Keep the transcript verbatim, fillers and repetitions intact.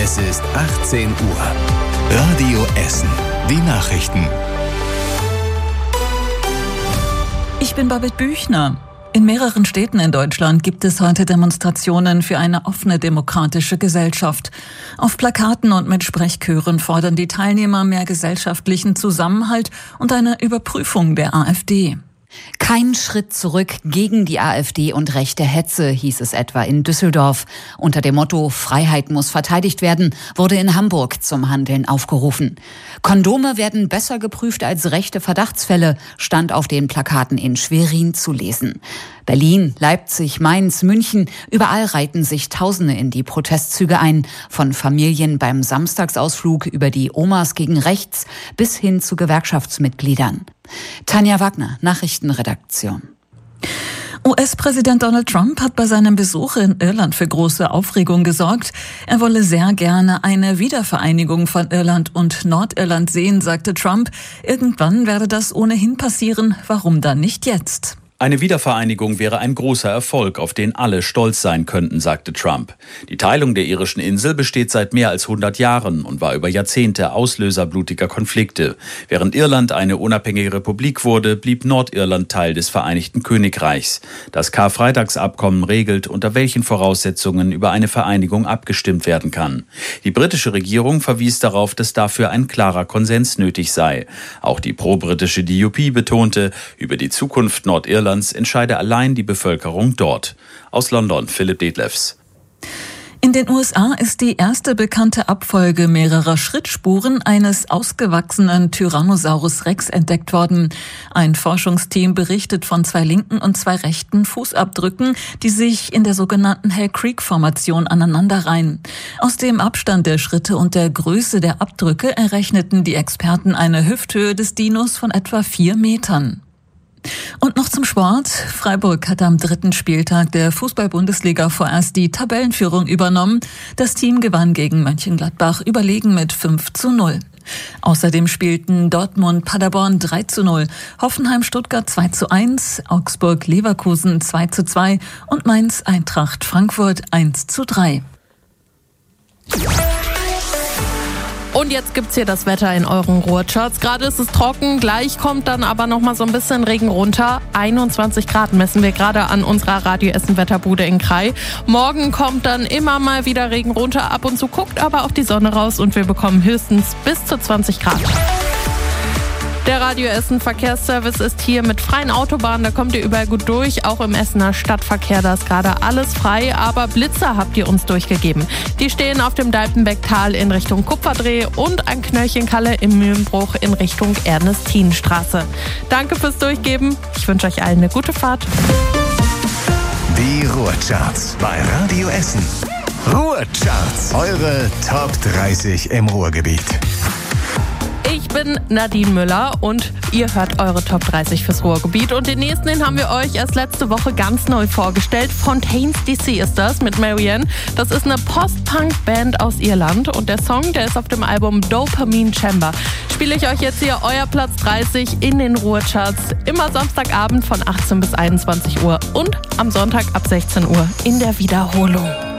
Es ist achtzehn Uhr. Radio Essen. Die Nachrichten. Ich bin Babette Büchner. In mehreren Städten in Deutschland gibt es heute Demonstrationen für eine offene demokratische Gesellschaft. Auf Plakaten und mit Sprechchören fordern die Teilnehmer mehr gesellschaftlichen Zusammenhalt und eine Überprüfung der AfD. Kein Schritt zurück gegen die AfD und rechte Hetze, hieß es etwa in Düsseldorf. Unter dem Motto Freiheit muss verteidigt werden, wurde in Hamburg zum Handeln aufgerufen. Kondome werden besser geprüft als rechte Verdachtsfälle, stand auf den Plakaten in Schwerin zu lesen. Berlin, Leipzig, Mainz, München, überall reihten sich Tausende in die Protestzüge ein. Von Familien beim Samstagsausflug über die Omas gegen rechts bis hin zu Gewerkschaftsmitgliedern. Tanja Wagner, Nachrichtenredaktion. U S-Präsident Donald Trump hat bei seinem Besuch in Irland für große Aufregung gesorgt. Er wolle sehr gerne eine Wiedervereinigung von Irland und Nordirland sehen, sagte Trump. Irgendwann werde das ohnehin passieren. Warum dann nicht jetzt? Eine Wiedervereinigung wäre ein großer Erfolg, auf den alle stolz sein könnten, sagte Trump. Die Teilung der irischen Insel besteht seit mehr als hundert Jahren und war über Jahrzehnte Auslöser blutiger Konflikte. Während Irland eine unabhängige Republik wurde, blieb Nordirland Teil des Vereinigten Königreichs. Das Karfreitagsabkommen regelt, unter welchen Voraussetzungen über eine Vereinigung abgestimmt werden kann. Die britische Regierung verwies darauf, dass dafür ein klarer Konsens nötig sei. Auch die pro-britische D U P betonte, über die Zukunft Nordirlands entscheide allein die Bevölkerung dort. Aus London, Philipp Detlefs. In den U S A ist die erste bekannte Abfolge mehrerer Schrittspuren eines ausgewachsenen Tyrannosaurus Rex entdeckt worden. Ein Forschungsteam berichtet von zwei linken und zwei rechten Fußabdrücken, die sich in der sogenannten Hell Creek-Formation aneinanderreihen. Aus dem Abstand der Schritte und der Größe der Abdrücke errechneten die Experten eine Hüfthöhe des Dinos von etwa vier Metern. Und noch zum Sport. Freiburg hat am dritten Spieltag der Fußball-Bundesliga vorerst die Tabellenführung übernommen. Das Team gewann gegen Mönchengladbach überlegen mit fünf zu null. Außerdem spielten Dortmund Paderborn drei zu null, Hoffenheim Stuttgart zwei zu eins, Augsburg Leverkusen zwei zu zwei und Mainz Eintracht Frankfurt eins zu drei. Und jetzt gibt's hier das Wetter in euren Ruhrcharts. Gerade ist es trocken, gleich kommt dann aber noch mal so ein bisschen Regen runter. einundzwanzig Grad messen wir gerade an unserer Radio Essen Wetterbude in Krai. Morgen kommt dann immer mal wieder Regen runter. Ab und zu guckt aber auch die Sonne raus und wir bekommen höchstens bis zu zwanzig Grad. Der Radio Essen Verkehrsservice ist hier mit freien Autobahnen, da kommt ihr überall gut durch. Auch im Essener Stadtverkehr, da ist gerade alles frei, aber Blitzer habt ihr uns durchgegeben. Die stehen auf dem Dalpenbecktal in Richtung Kupferdreh und an Knöllchenkalle im Mühlenbruch in Richtung Ernestinenstraße. Danke fürs Durchgeben, ich wünsche euch allen eine gute Fahrt. Die Ruhrcharts bei Radio Essen. Ruhrcharts, eure Top dreißig im Ruhrgebiet. Ich bin Nadine Müller und ihr hört eure Top dreißig fürs Ruhrgebiet. Und den nächsten, den haben wir euch erst letzte Woche ganz neu vorgestellt. Fontaines D C ist das mit Marianne. Das ist eine Post-Punk-Band aus Irland. Und der Song, der ist auf dem Album Dopamine Chamber. Spiele ich euch jetzt hier euer Platz dreißig in den Ruhrcharts. Immer Samstagabend von achtzehn bis einundzwanzig Uhr und am Sonntag ab sechzehn Uhr in der Wiederholung.